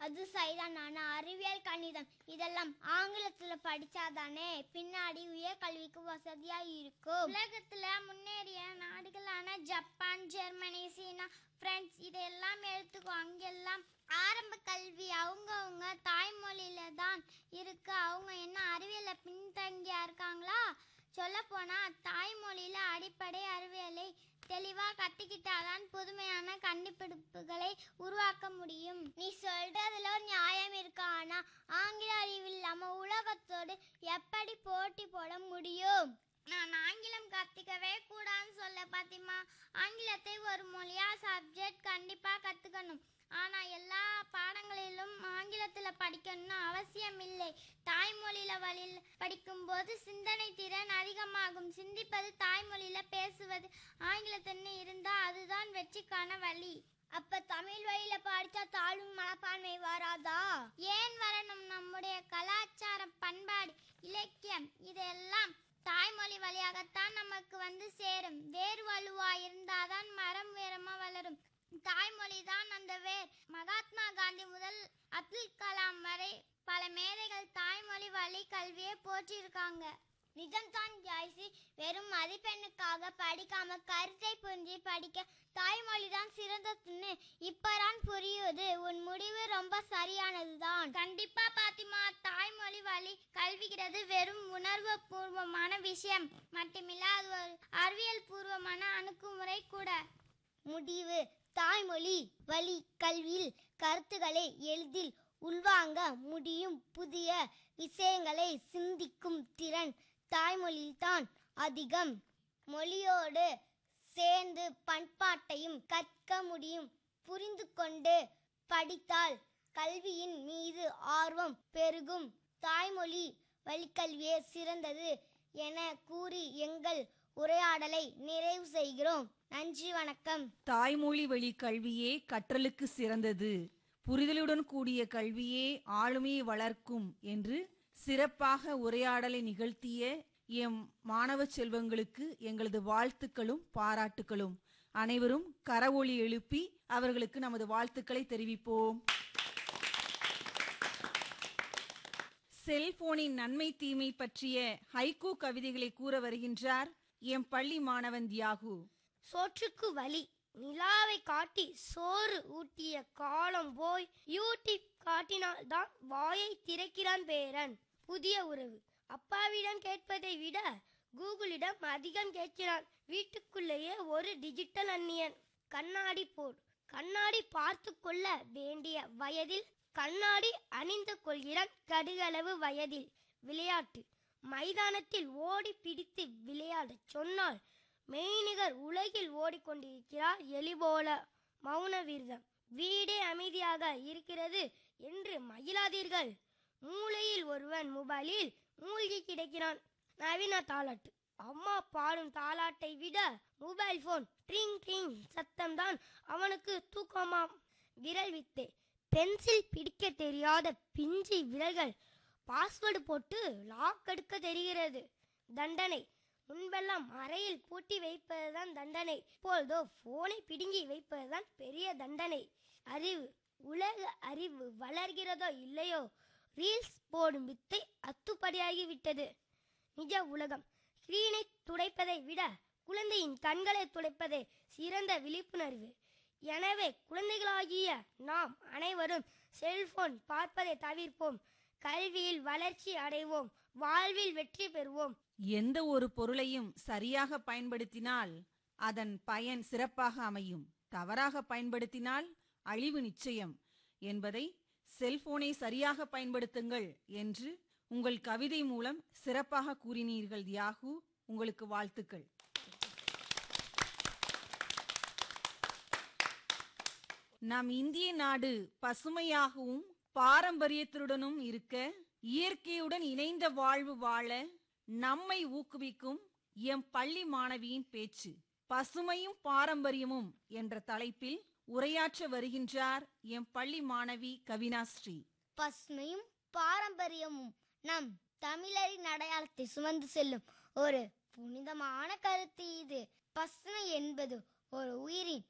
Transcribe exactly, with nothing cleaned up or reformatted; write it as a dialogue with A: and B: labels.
A: அது சரிதான். ஆனா அறிவியல், கணிதம் இதெல்லாம் ஆங்கிலத்துல படிச்சாதானே பின்னாடி உயர்கல்விக்கு வசதியா இருக்கும்.
B: உலகத்துல முன்னேறிய நாடுகளான ஜப்பான், ஜெர்மனி, சீனா, பிரான்ஸ் இதெல்லாம் எடுத்துக்கோ. அங்கெல்லாம் ஆரம்ப கல்வி அவங்கவுங்க தாய்மொழியில தான் இருக்கு. அவங்க என்ன அறிவியல பின்தங்கியா இருக்காங்களா? சொல்ல போனா தாய்மொழியில அடிப்படை அறிவியலை தெளிவா கத்துக்கிட்டாதான் புதுமையான கண்டுபிடிப்புகளை உருவாக்க முடியும்.
A: நீ சொல்றதுல ஒரு நியாயம் இருக்கு. ஆனா ஆங்கில அறிவு இல்லாம உலகத்தோடு எப்படி போட்டி போட முடியும்?
B: நான் ஆங்கிலம் கத்துக்கவே கூடாதுன்னு சொல்ல பாத்திமா. ஆங்கிலத்தை ஒரு மொழியா சப்ஜெக்ட் கண்டிப்பா கத்துக்கணும். ஆனா எல்லா பாடங்களிலும் ஆங்கிலத்துல படிக்கணும்னு அவசியம் இல்லை. தாய்மொழியில வழியில் படிக்கும் போது சிந்தனை திறன் அதிகமாகும். சிந்திப்பது தாய்மொழியில, பேசுவது ஆங்கிலத்தின்னு இருந்தா அதுதான் வெற்றிக்கான வழி.
A: அப்ப தமிழ் வழியில படிச்சா தாழ்வு மனப்பான்மை வராதா?
B: ஏன் வரணும்? நம்முடைய கலாச்சாரம், பண்பாடு, இலக்கியம் இதெல்லாம் தாய்மொழி வழியாகத்தான் நமக்கு வந்து சேரும். வேறு வலுவா இருந்தாதான் மரம் வேரமா வளரும். தாய்மொழி தான் அந்த வேர். மகாத்மா காந்தி முதல் அப்துல் கலாம் வரை பல மேதைகள் தாய்மொழி வழி கல்வியை போற்றிருக்காங்க.
A: நிஜம்தான் ஜாய்சி. வெறும் மதிப்பெண்ணுக்காக படிக்காம கருத்தை புரிஞ்சு படிக்க தாய்மொழி தான் சிறந்ததுன்னு இப்பதான் புரியுது. உன் முடிவு ரொம்ப சரியானதுதான்.
B: கண்டிப்பா பாத்திமா. தாய்மொழி வழி கல்விங்கிறது வெறும் உணர்வு பூர்வமான விஷயம் மட்டுமில்ல, அது ஒரு அறிவியல் பூர்வமான அணுகுமுறை கூட.
A: முடிவு: தாய்மொழி வழி கல்வியில் கருத்துக்களை எளிதில் உள்வாங்க முடியும். புதிய விஷயங்களை சிந்திக்கும் திறன் தாய்மொழியில்தான் அதிகம். மொழியோடு சேர்ந்து பண்பாட்டையும் கற்க முடியும். புரிந்து கொண்டு படித்தால் கல்வியின் மீது ஆர்வம் பெருகும். தாய்மொழி வழிக்கல்வியே சிறந்தது என கூறி எங்கள் உரையாடலை நிறைவு செய்கிறோம். நன்றி, வணக்கம்.
C: தாய்மொழி வழி கல்வியே கற்றலுக்கு சிறந்தது, புரிதலுடன் கூடிய கல்வியே ஆளுமையை வளர்க்கும் என்று சிறப்பாக உரையாடலை நிகழ்த்திய எம் மாணவ செல்வங்களுக்கு எங்களது வாழ்த்துக்களும் பாராட்டுகளும். அனைவரும் கரவொலி எழுப்பி அவர்களுக்கு நமது வாழ்த்துக்களை தெரிவிப்போம். செல்போனின் நன்மை தீமை பற்றிய ஹைக்கூ கவிதைகளை கூற வருகின்றார் எம் பள்ளி மாணவன் தியாகு.
D: சோற்றுக்கு வழி நிலாவை காட்டி சோறு ஊட்டிய காலம் போய் யூடியூப் காட்டினால்தான் வாயை திறக்கிறான் பேரன். புதிய உறவு அப்பாவிடம் கேட்பதை விட கூகுளிடம் அதிகம் கேட்கிறான். வீட்டுக்குள்ளேயே ஒரு டிஜிட்டல் அந்நியன். கண்ணாடி போர் கண்ணாடி பார்த்து கொள்ள வேண்டிய வயதில் கண்ணாடி அணிந்து கொள்கிறான் கடுகளவு வயதில். விளையாட்டு மைதானத்தில் ஓடி பிடித்து விளையாடச் சொன்னால் மெய்நிகர் உலகில் ஓடிக்கொண்டிருக்கிறார் எலி போல. மௌன விரதம் வீடே அமைதியாக இருக்கிறது என்று மகிழாதீர்கள். மூளையில் ஒருவன் மொபைலில் மூழ்கி கிடக்கிறான். நவீன தாலாட்டு அம்மா பாடும் தாலாட்டை விட மொபைல் போன் ட்ரிங் ட்ரிங் சத்தம்தான் அவனுக்கு தூக்கமாம். விரல் வித்தை பென்சில் பிடிக்க தெரியாத பிஞ்சி விரல்கள் பாஸ்வேர்டு போட்டு லாக் எடுக்க தெரிகிறது. தண்டனை முன்பெல்லாம் அறையில் பூட்டி வைப்பதுதான் தண்டனை, இப்பொழுதோ போனை பிடுங்கி வைப்பதுதான் பெரிய தண்டனை. அறிவு உலக அறிவு வளர்கிறதோ இல்லையோ ரீல்ஸ் போடும் வித்தை அத்துப்படியாகிவிட்டது. நிஜ உலகம் ஸ்கிரீனை துடைப்பதை விட குழந்தையின் கண்களை துடைப்பதே சிறந்த விழிப்புணர்வு. எனவே குழந்தைகளாகிய நாம் அனைவரும் செல்போன் பார்ப்பதை தவிர்ப்போம். கல்வியில் வளர்ச்சி அடைவோம், வாழ்வில் வெற்றி பெறுவோம்.
C: எந்த ஒரு பொருளையும் சரியாக பயன்படுத்தினால் அதன் பயன் சிறப்பாக அமையும், தவறாக பயன்படுத்தினால் அழிவு நிச்சயம் என்பதை செல்போனை சரியாக பயன்படுத்துங்கள் என்று உங்கள் கவிதை மூலம் சிறப்பாக கூறினீர்கள் தியாகு. உங்களுக்கு வாழ்த்துக்கள். நம் இந்திய நாடு பசுமையாகவும் பாரம்பரியத்துடனும் இருக்க, இயற்கையுடன் இணைந்த வாழ்வு வாழ நம்மை ஊக்குவிக்கும் எம் பள்ளி மாணவியின் பேச்சு பசுமையும் பாரம்பரியமும் என்ற தலைப்பில் உரையாற்ற வருகின்றார் எம் பள்ளி மாணவி கவினாஸ்ரீ.
A: பசுமையும் பாரம்பரியமும் நம் தமிழரின் அடையாளத்தை சுமந்து செல்லும் ஒரு புனிதமான கருத்து இது. பசுமை என்பது ஒரு உயிரின்